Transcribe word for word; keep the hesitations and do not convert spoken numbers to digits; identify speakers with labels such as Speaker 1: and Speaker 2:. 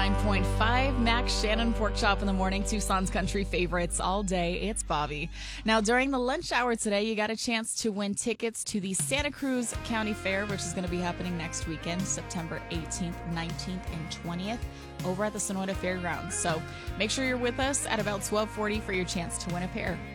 Speaker 1: ninety-nine point five Max Shannon Pork Chop in the morning, Tucson's country favorites all day. It's Bobby. Now, during the lunch hour today, you got a chance to win tickets to the Santa Cruz County Fair, which is going to be happening next weekend, September eighteenth, nineteenth, and twentieth, over at the Sonoyta Fairgrounds. So make sure you're with us at about twelve forty for your chance to win a pair.